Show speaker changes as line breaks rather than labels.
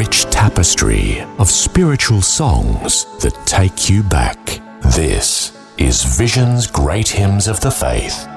rich tapestry of spiritual songs that take you back. This is Vision's Great Hymns of the Faith.